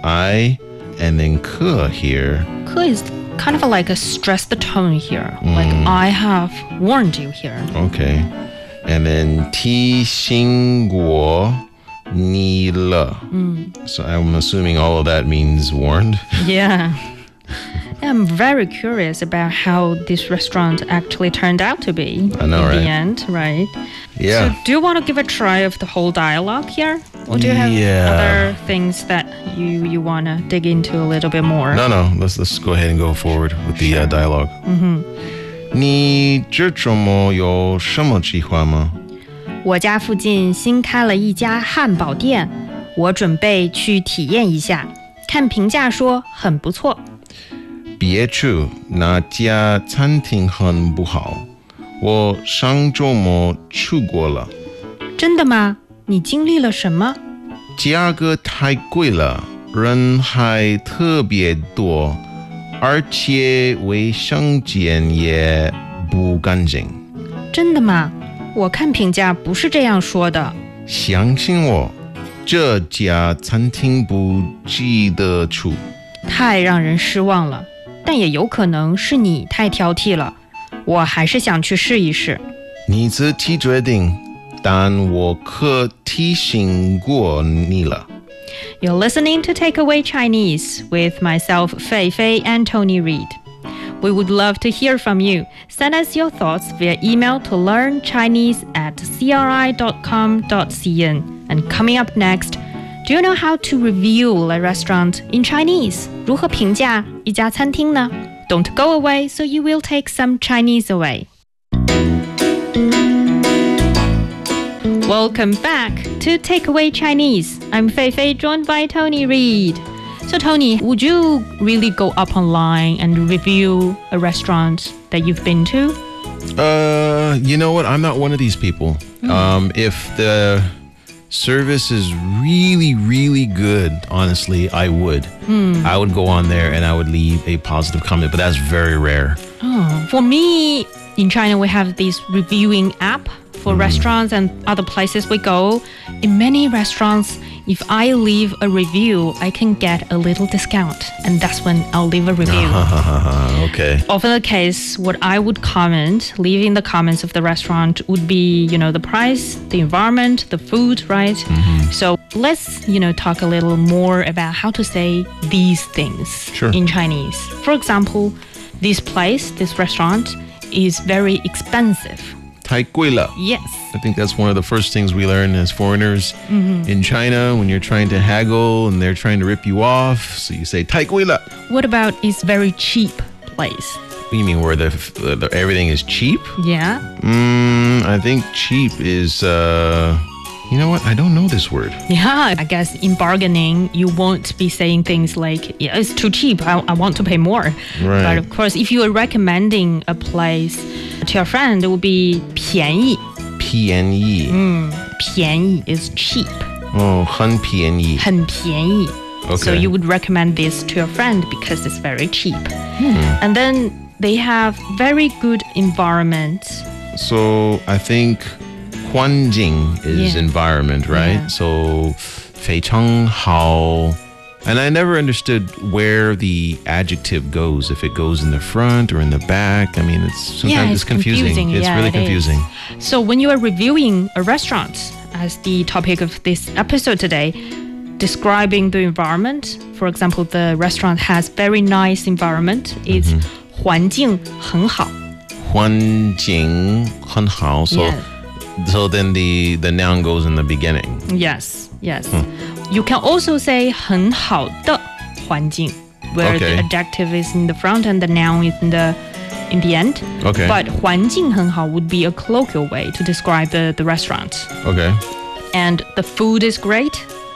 I and then 课 here. 课 is kind of like a stress the tone here. Like I have warned you here. Okay. And then 提醒过你了. So I'm assuming all of that means warned. Yeah. I'm very curious about how this restaurant actually turned out to be I know, in right? the end, right? Yeah. So do you want to give a try of the whole dialogue here? Or do you have other things that you want to dig into a little bit more? No. Let's go ahead and go forward with the dialogue. 你这周末有什么计划吗？ 我家附近新开了一家汉堡店，我准备去体验一下，看评价说很不错。 别去，那家餐厅很不好。我上周末去过了。 真的吗？你经历了什么？ 价格太贵了，人还特别多，而且卫生间也不干净。 真的吗？我看评价不是这样说的。 相信我，这家餐厅不值得去。 太让人失望了，但也有可能是你太挑剔了。我还是想去试一试。 你自己决定，但我可提醒过你了。 You're listening to Takeaway Chinese with myself, Fei Fei and Tony Reed. We would love to hear from you. Send us your thoughts via email to learnchinese@cri.com.cn. And coming up next, do you know how to review a restaurant in Chinese? 如何评价一家餐厅呢？ Don't go away, so you will take some Chinese away. Welcome back to Takeaway Chinese. I'm Fei Fei, joined by Tony Reed. So Tony, would you really go up online and review a restaurant that you've been to? You know what? I'm not one of these people. If the service is really, really good, honestly, I would. I would go on there and I would leave a positive comment, but that's very rare. Oh, for me, in China, we have this reviewing app for restaurants and other places we go. In many restaurants, if I leave a review, I can get a little discount. And that's when I'll leave a review. Okay. Often the case, what I would comment, leaving the comments of the restaurant would be, the price, the environment, the food, right? So let's, talk a little more about how to say these things in Chinese. For example, this place, this restaurant is very expensive. 太贵了. Yes. I think that's one of the first things we learn as foreigners in China when you're trying to haggle and they're trying to rip you off. So you say 太贵了. What about it's very cheap place? What do you mean where the everything is cheap? Yeah. I think cheap is you know what? I don't know this word. Yeah, I guess in bargaining, you won't be saying things like, yeah, it's too cheap, I want to pay more. Right. But of course, if you are recommending a place to your friend, it would be 便宜. 便宜. 便宜 is cheap. Oh, 很便宜. 很便宜. Okay. So you would recommend this to your friend because it's very cheap. And then they have very good environment. So I think 环境 is environment, right? Yeah. So 非常好. And I never understood where the adjective goes, if it goes in the front or in the back. I mean, sometimes it's confusing. It's really confusing. So when you are reviewing a restaurant, as the topic of this episode today, describing the environment, for example, the restaurant has very nice environment, it's 环境很好. 环境很好. So then the noun goes in the beginning. Yes. You can also say 很好的环境, where the adjective is in the front and the noun is in the end. Okay. But 环境很好 would be a colloquial way to describe the restaurant. Okay. And the food is great.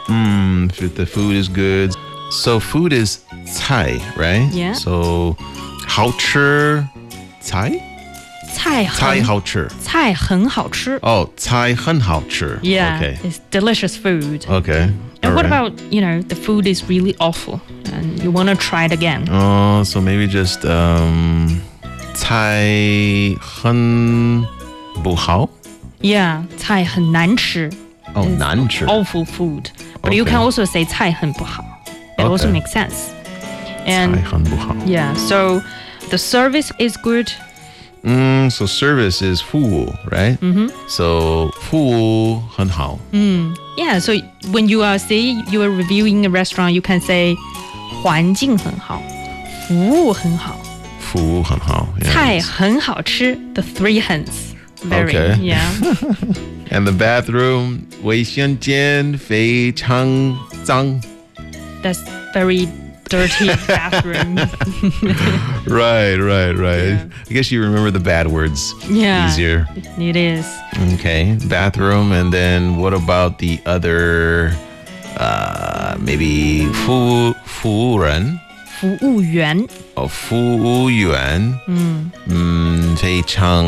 The food is good. So food is 菜, right? Yeah. So 好吃菜? 菜好吃. 菜很好吃. Oh, 菜很好吃. Yeah, Okay. it's delicious food. Okay. And All what right. about, the food is really awful and you want to try it again? Oh, so maybe just 菜很不好? Yeah, 菜很难吃. Oh, It's 难吃. awful food. But you Okay. can also say 菜很不好. It also Okay. makes sense. 菜 And 很不好。 yeah, so the service is good. So service is 服务, right? So 服务很好. Yeah, so when you are reviewing a restaurant, you can say 环境很好，服务很好， 服务很好. Yeah. 菜很好吃。The three hens. Very, Okay. yeah. And the bathroom 卫生间非常脏. That's very dirty bathroom. Right. Yeah. I guess you remember the bad words Yeah. easier. It is. Okay, bathroom, and then what about the other, maybe 服务人? 服务员服务员. 非常,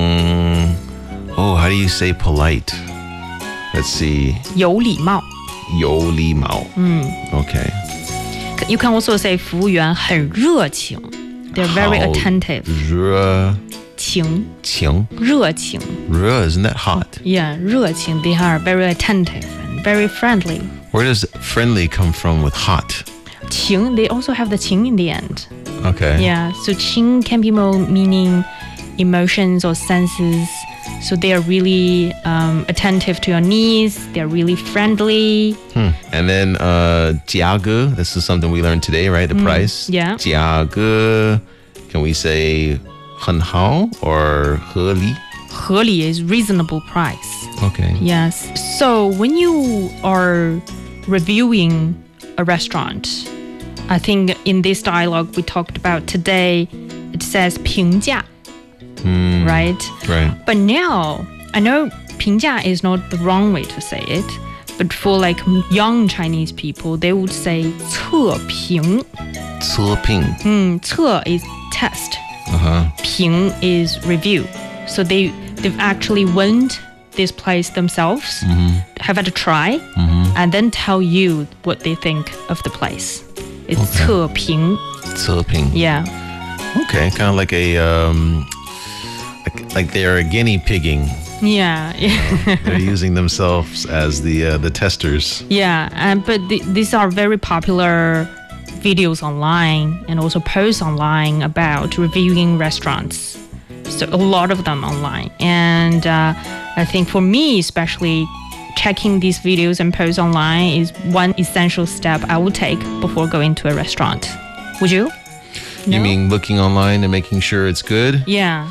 how do you say polite? Let's see. 有礼貌。 有礼貌. Okay. You can also say 服务员很热情。They're very 好 attentive. 热情情热情 isn't that hot? Yeah, 热情 They are very attentive and very friendly. Where does friendly come from with hot? 情 They also have the 情 in the end. Okay. Yeah, so 情 can be more meaning emotions or senses. So they are really attentive to your needs. They're really friendly. And then 价格, this is something we learned today, right? The price. yeah. 价格, can we say 很好 or 合理? 合理 is reasonable price. Okay. Yes. So when you are reviewing a restaurant, I think in this dialogue we talked about today, it says 评价, right? Right. But now, I know 评价 is not the wrong way to say it, but for like young Chinese people, they would say 测评. 测评. 测 is test. Uh-huh. 评 is review. So they've actually went this place themselves, have had a try, and then tell you what they think of the place. It's 测评. 测评. Yeah. Okay, kind of like a like they're guinea pigging. Yeah. They're using themselves as the testers. Yeah. But these are very popular videos online and also posts online about reviewing restaurants. So a lot of them online. And I think for me, especially, checking these videos and posts online is one essential step I would take before going to a restaurant. Would you? You No? mean looking online and making sure it's good? Yeah.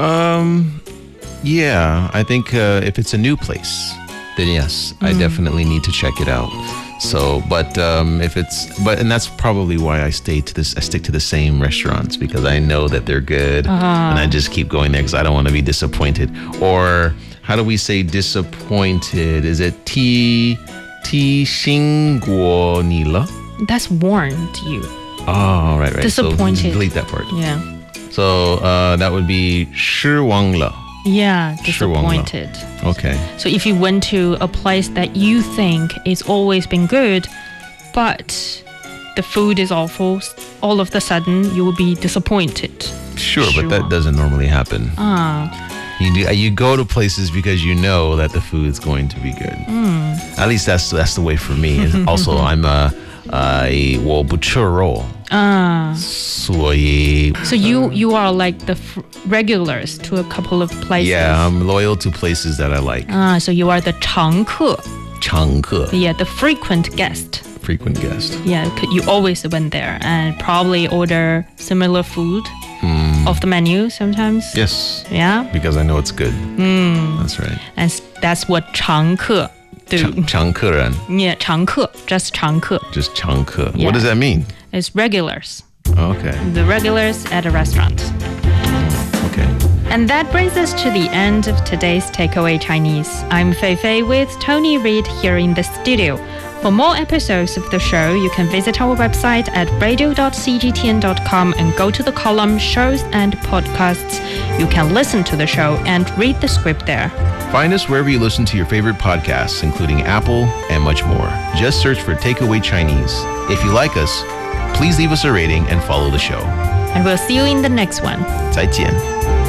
Yeah, I think if it's a new place, then yes, I definitely need to check it out. So, but and that's probably why I stick to the same restaurants, because I know that they're good, and I just keep going there because I don't want to be disappointed. Or how do we say disappointed? Is it 提醒过你了? That's warned you. Oh, right. Disappointed. So delete that part. Yeah. So that would be 失望了. Yeah, 失望了. disappointed. Okay. So if you went to a place that you think it's always been good, but the food is awful, all of a sudden you will be disappointed. Sure, but 失望. that doesn't normally happen. You go to places because you know that the food's going to be good. At least that's the way for me. Also, I'm我不吃肉. So you are like the regulars to a couple of places. yeah, I'm loyal to places that I like. So you are the 常客. 常客, Yeah, the frequent guest. frequent guest. Yeah, you always went there and probably order similar food off the menu sometimes. Yes, Yeah, because I know it's good. That's right. and that's what 常客do. 常客人, Yeah, 常客, just 常客. just 常客. Yeah. What does that mean? It's regulars. Okay. The regulars at a restaurant. Okay. And that brings us to the end of today's Takeaway Chinese. I'm Fei Fei with Tony Reid here in the studio. For more episodes of the show, you can visit our website at radio.cgtn.com and go to the column Shows and Podcasts. You can listen to the show and read the script there. Find us wherever you listen to your favorite podcasts, including Apple and much more. Just search for Takeaway Chinese. If you like us, please leave us a rating and follow the show. And we'll see you in the next one. 再见.